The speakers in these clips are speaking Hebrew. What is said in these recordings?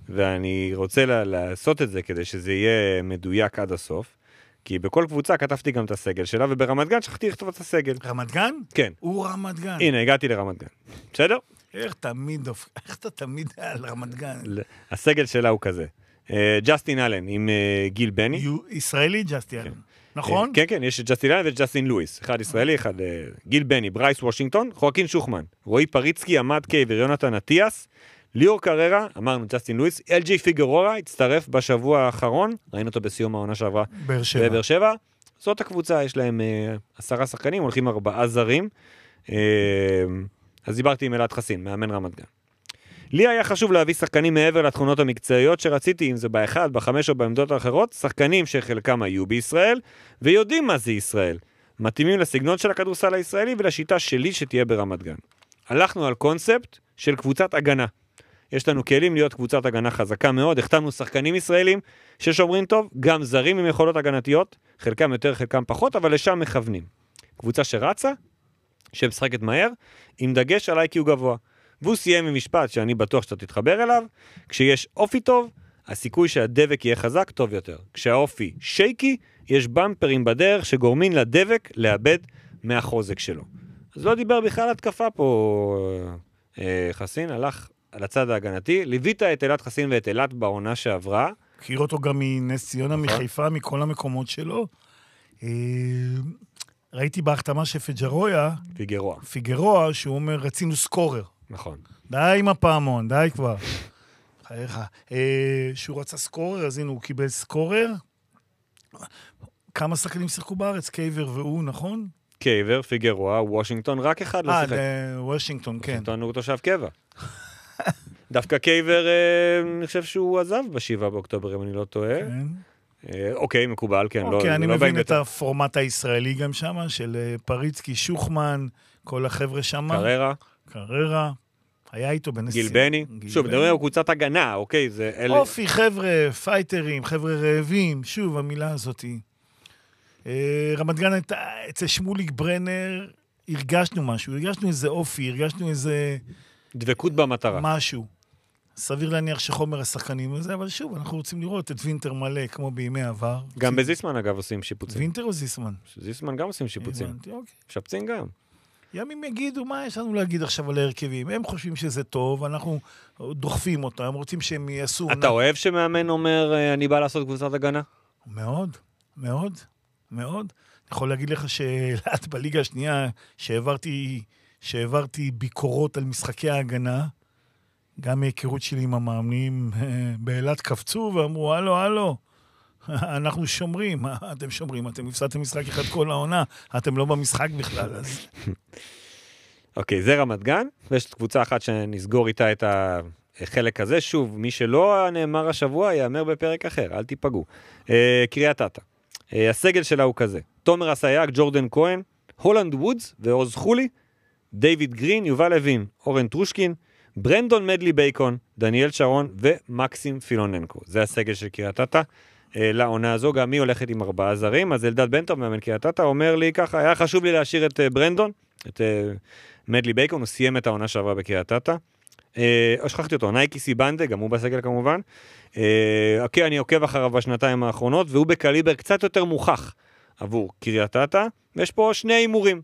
ואני רוצה לעשות את זה כדי שזה יהיה מדויק עד הסוף, כי בכל קבוצה כתבתי גם את הסגל שלה, וברמת גן שכחתי לכתוב את הסגל. רמת גן? כן. הוא רמת גן. הנה, הגעתי לרמת גן. בסדר? איך אתה תמיד על רמת גן? הסגל שלה הוא כזה. ג'סטין אלן עם גיל בני. ישראלי ג'סטין אלן. נכון? כן, כן, יש את ג'סטין אלן וג'סטין לואיס. אחד ישראלי, אחד גיל בני, ברייס וושינגטון, חואקין שוחמן, רועי פריצקי, עמד קייבר, יונתן אטיאס, ליאור קררה, אמרנו ג'סטין לואיס, LG פיגרורה, הצטרף בשבוע האחרון, ראינו אותו בסיום העונה שעברה בבאר שבע. זאת הקבוצה, יש להם 10 שחקנים, הולכים 4 זרים. אז דיברתי עם אלעד חסין, מאמן רמת גן. לי היה חשוב להביא שחקנים מעבר לתכונות המקצועיות שרציתי, אם זה ב1, ב5 או בעמדות האחרות, שחקנים שחלקם היו בישראל, ויודעים מה זה ישראל. מתאימים לסגנון של הכדורסל הישראלי ולשיטה שלי שתהיה ברמת גן. הלכנו על קונספט של קבוצת הגנה. יש לנו כלים להיות קבוצת הגנה חזקה מאוד, החתמנו שחקנים ישראלים ששומרים טוב, גם זרים עם יכולות הגנתיות, חלקם יותר, חלקם פחות, אבל לשם מכוונים. קבוצה שרצה, שמשחקת מהר, עם דגש על IQ גבוה. והוא סיים עם משפט שאני בטוח שאתה תתחבר אליו, כשיש אופי טוב, הסיכוי שהדבק יהיה חזק טוב יותר. כשהאופי שייקי, יש במפרים בדרך שגורמים לדבק לאבד מהחוזק שלו. אז לא דיבר בכלל התקפה פה חסין, הלך על הצד ההגנתי, ליווית את אלעד חסין ואת אלעד בעונה שעברה. הכיר אותו גם מנס ציונה, מחיפה, מכל המקומות שלו. ראיתי בהחתמה של פיגרואה, שהוא אומר, רצינו סקורר. נכון. די עם הפעמון, די כבר. חייך. שהוא רצה סקורר, אז הנה הוא קיבל סקורר. כמה שחקנים שיחקו בארץ? קייבר והוא, נכון? קייבר, פיגרואה, וושינגטון, רק אחד לא שיחק. וושינגטון, כן. וושינגטון הוא תושב קבע. דווקא קייבר, אני חושב שהוא עזב ב7 באוקטובר, אם אני לא טועה. כן. אוקיי, מקובל, כן. אוקיי, אני מבין את הפורמט הישראלי גם שם, של פריצקי, שוחמן, כל החבר'ה שם. קררה. היה איתו בנס גיל בני. שוב, מדברים על קבוצת הגנה, אוקיי? אופי, חבר'ה, פייטרים, חבר'ה רעבים. שוב, המילה הזאת היא. רמת גן, אצל שמוליק ברנר, הרגשנו משהו. הרגשנו איזה אופי, הרגשנו איזה... דבקות במטרה. משהו. סביר להניח שחומר השחקנים הזה, אבל שוב, אנחנו רוצים לראות את וינטר מלא, כמו בימי עבר. גם בזיסמן, אגב, עושים שיפוצים. וינטר או זיסמן? זיסמן גם עושים שיפוצים. שפצים גם. ימים יגידו, מה יש לנו להגיד עכשיו על ההרכבים? הם חושבים שזה טוב, אנחנו דוחפים אותם, הם רוצים שהם יעשו... אתה אוהב שמאמן אומר, אני בא לעשות קבוצת הגנה? מאוד, מאוד, מאוד. אני יכול להגיד לך שלאט בליגה השנייה, שהעברתי ביקורות על משחקי ההגנה, גם מהיכרות שלי עם המאמנים, באילת קפצו ואמרו, הלו, אנחנו שומרים, מה אתם שומרים? אתם הפסדתם משחק אחד כל העונה, אתם לא במשחק בכלל, אז... אוקיי, זה רמת גן, ויש קבוצה אחת שנסגור איתה את החלק הזה, שוב, מי שלא נאמר השבוע, יאמר בפרק אחר, אל תיפגעו. קריית אתא. הסגל שלה הוא כזה, תומר אסייג, ג'ורדן כהן, הולנד וודס ועוז חולי, דיוויד גרין, יובל לוין, אורן טרושקין, ברנדון מדלי בייקון, דניאל שרון ומקסים פילוננקו. זה הסגל של קריית אתא. לעונה הזו, גם היא הולכת עם 4 זרים, אז אלדד בנטוב, מאמן קריית אתא, אומר לי ככה, היה חשוב לי להשאיר את ברנדון, את מדלי בייקון, הוא סיים את העונה שעברה בקריית אתא. שכחתי אותו, נייקי סיבנדה, גם הוא בסגל כמובן. אוקיי, אני עוקב אחריו בשנתיים האחרונות, והוא בקליבר קצת יותר מוכח עבור קריית אתא, ויש פה 2 הימורים.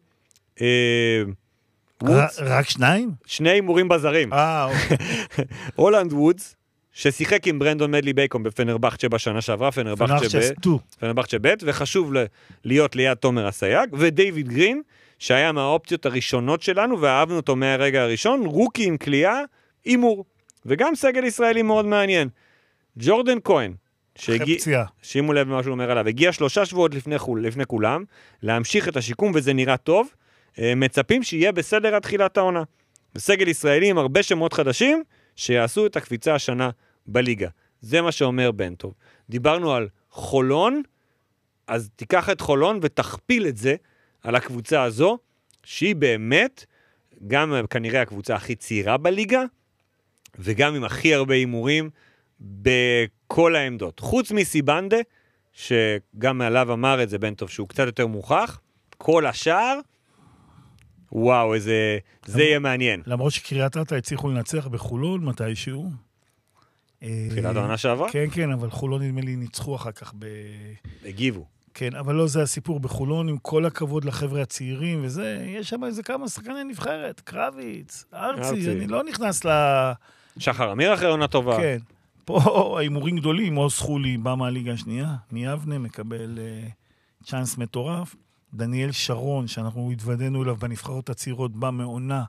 רק 2? 2 הימורים בזרים. אוקיי. הולנד וודס, ששיחק עם ברנדון מדלי בייקון בפנרבחצ'ה בשנה שעברה, פנרבחצ'ה ב', וחשוב להיות ליד תומר אסייג, ודייוויד גרין, שהיה מהאופציות הראשונות שלנו, ואהבנו אותו מהרגע הראשון, רוקי עם קליעה, אימור, וגם סגל ישראלי מאוד מעניין. ג'ורדן כהן, שימו לב מה שהוא אומר עליו, הגיע 3 שבועות לפני כולם, להמשיך את השיקום, וזה נראה טוב, מצפים שיהיה בסדר עד תחילת העונה. בסגל ישראלי עם הרבה שמות חדשים, שיעשו את הקפיצה השנה בליגה. זה מה שאומר בנטוב. דיברנו על חולון, אז תיקח את חולון ותכפיל את זה על הקבוצה הזו, שהיא באמת, גם כנראה הקבוצה הכי צעירה בליגה, וגם עם הכי הרבה אימורים בכל העמדות. חוץ מסיבנדה, שגם מעליו אמר את זה בנטוב, שהוא קצת יותר מוכח, כל השאר, וואו, זה יהיה מעניין. למרות שקריית אתא הצליחו לנצח בחולון מתישהו. תחילת העונה שעברה? כן, כן, אבל חולון נדמה לי ניצחו אחר כך הגיבו. כן, אבל לא זה הסיפור בחולון, עם כל הכבוד לחבר'ה הצעירים וזה, יש שם איזה כמה שחקני נבחרת, קרביץ, ארצי, אני לא נכנס שחר אמיר אחרי עונה טובה. כן, פה האימורים גדולים, עוז חולי בא מהליגה השנייה, מיבנה, מקבל צ'אנס מטורף, דניאל שרון, שאנחנו התוודענו אליו בנבחרות הצעירות, בא מעונה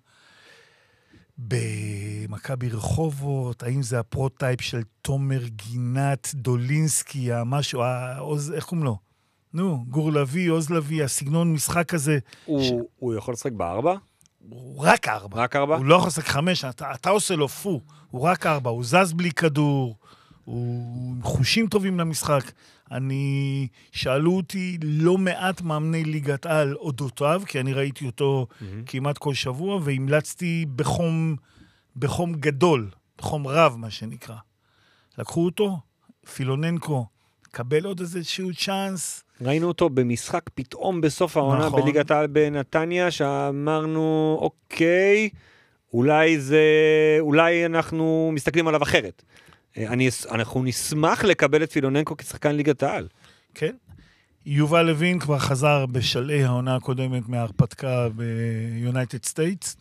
במכבי רחובות, האם זה הפרוטייפ של תומר גינת, דולינסקי, המשהו, איך קוראים לו? נו, גור לוי, עוז לוי, הסגנון משחק הזה. הוא יכול לשחק בארבע? הוא רק ארבע. רק ארבע? הוא לא יכול לשחק 5, אתה עושה לו פו. הוא רק 4, הוא זז בלי כדור, הוא עם חושים טובים למשחק. שאלו אותי לא מעט מאמני ליגת על אודותיו, כי אני ראיתי אותו כמעט כל שבוע, והמלצתי בחום גדול, בחום רב, מה שנקרא. לקחו אותו, פילוננקו, קבל עוד איזשהו צ'אנס. ראינו אותו במשחק פתאום בסוף העונה נכון. בליגת העל בנתניה, שאמרנו, אוקיי, אולי אנחנו מסתכלים עליו אחרת. אנחנו נשמח לקבל את פילוננקו כשחקן ליגת העל. כן. יובל לוין כבר חזר בשלעי העונה הקודמת מההרפתקה ביונייטד סטייטס.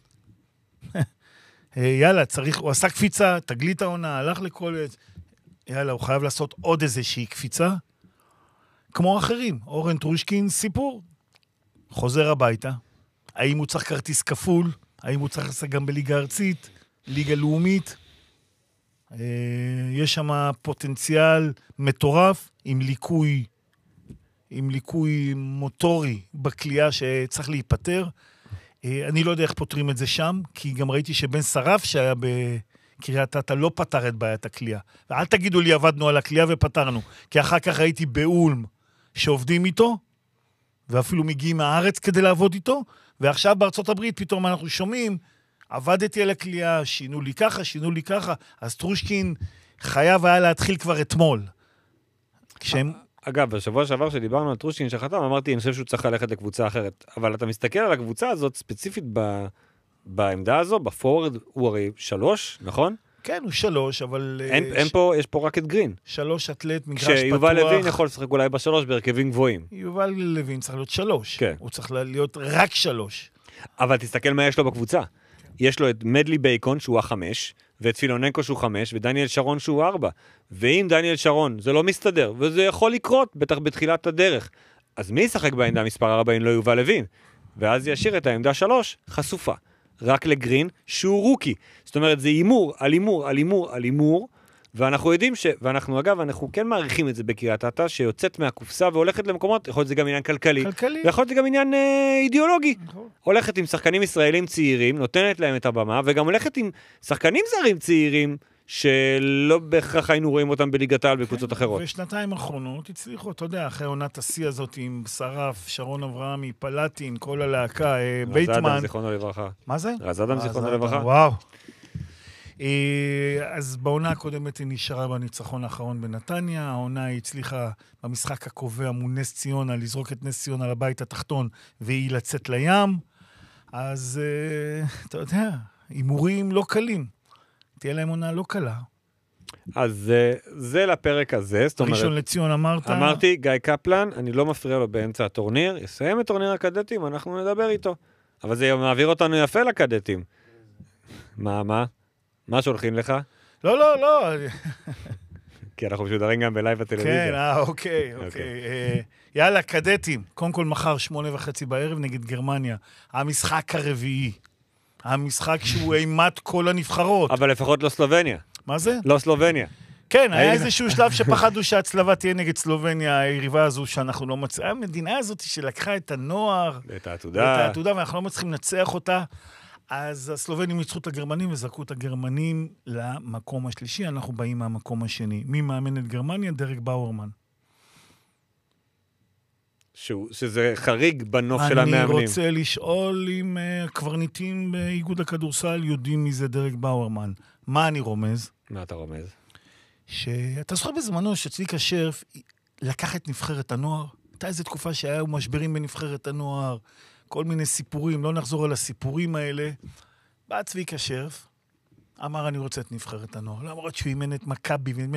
יאללה, הוא עשה קפיצה, תגלית העונה, הלך לקולג'. יאללה, הוא חייב לעשות עוד איזושהי קפיצה. כמו אחרים, אורן טרושקין, סיפור. חוזר הביתה. האם הוא צריך כרטיס כפול? האם הוא צריך לעשות גם בליגה ארצית? ליגה לאומית? יש שם פוטנציאל מטורף עם ליקוי מוטורי בקליעה שצריך להיפטר. אני לא יודע איך פותרים את זה שם, כי גם ראיתי שבן שרף שהיה בקריית אתא לא פתר את בעיית הקליעה. ואל תגידו לי עבדנו על הקליעה ופתרנו, כי אחר כך ראיתי באולם שעובדים איתו, ואפילו מגיעים מהארץ כדי לעבוד איתו, ועכשיו בארצות הברית פתאום אנחנו שומעים, עבדתי על הקליעה, שינו לי ככה, אז טרושקין חייב היה להתחיל כבר אתמול. אגב, בשבוע שעבר שדיברנו על טרושקין שחתם, אמרתי, אני חושב שהוא צריך ללכת לקבוצה אחרת. אבל אתה מסתכל על הקבוצה הזאת, ספציפית בעמדה הזו, בפורד הוא הרי 3, נכון? כן, הוא 3, אבל... יש פה רק את גרין. 3 אתלט, מגרש פתוח. שיובל לוין יכול לשחק אולי ב3 בהרכבים גבוהים. יובל לוין צריך להיות 3. כן. הוא צריך להיות רק 3. אבל תסתכל מה יש לו בקבוצה. יש לו את מדלי בייקון שהוא 5, ואת פילוננקו שהוא 5, ודניאל שרון שהוא 4. ואם דניאל שרון זה לא מסתדר, וזה יכול לקרות, בטח בתחילת הדרך, אז מי ישחק בעמדה מספר 4 אם לא יובל לוין? ואז ישאיר את העמדה 3 חשופה. רק לגרין שהוא רוקי. זאת אומרת, זה אימור על אימור על אימור על אימור, ואנחנו יודעים ואנחנו אגב, אנחנו כן מעריכים את זה בקריית אתא, שיוצאת מהקופסה והולכת למקומות, יכול להיות זה גם עניין כלכלי, ויכול להיות זה גם עניין אידיאולוגי. הולכת עם שחקנים ישראלים צעירים, נותנת להם את הבמה, וגם הולכת עם שחקנים זרים צעירים, שלא בהכרח היינו רואים אותם בליגת העל בקבוצות אחרות. ושנתיים האחרונות הצליחו, אתה יודע, אחרי עונת השיא הזאת עם שרף, שרון אברהמי, פלטין, כל הלהקה, בייטמן. רז אדם, זיכרונו לברכה. מה זה? רז אדם, זיכרונו לברכה. וואו. אז בעונה הקודמת היא נשארה בניצחון האחרון בנתניה, העונה היא הצליחה במשחק הקובע מול נס ציונה, לזרוק את נס ציונה לבית התחתון, והיא לצאת לים. אז אתה יודע, הימורים לא קלים. תהיה להם עונה לא קלה. אז זה לפרק הזה. ראשון לציון אמרת? אמרתי, גיא קפלן, אני לא מפריע לו באמצע הטורניר, יסיים את טורניר הקדטים, אנחנו נדבר איתו. אבל זה מעביר אותנו יפה לקדטים. מה? מה שולחים לך? לא. כי אנחנו משודרים גם בלייב הטלוויזיה. כן, אוקיי. יאללה, קדטים. קודם כל מחר 8:30 בערב נגד גרמניה. המשחק הרביעי. המשחק שהוא אימת כל הנבחרות. אבל לפחות לא סלובניה. מה זה? לא סלובניה. כן, היה איזשהו שלב שפחדו שהצלבה תהיה נגד סלובניה, היריבה הזו שאנחנו לא מצליחים. המדינה הזאת שלקחה את הנוער. ואת העתודה, ואנחנו לא מצליחים לנצח אותה. אז הסלובנים ניצחו את הגרמנים וזרקו את הגרמנים למקום השלישי. אנחנו באים מהמקום השני. מי מאמן את גרמניה? דרק באורמן. שזה חריג בנוף של המאמנים. אני רוצה לשאול אם הקברניטים באיגוד הכדורסל יודעים מי זה דרק באורמן. מה אני רומז? מה אתה רומז? שאתה זוכר בזמנו שצביקה שרף לקח את נבחרת הנוער. הייתה איזו תקופה שהיו משברים בנבחרת הנוער, כל מיני סיפורים, לא נחזור על הסיפורים האלה. בא צביקה שרף, אמר, אני רוצה את נבחרת הנוער. למרות שהוא אימן את מכבי,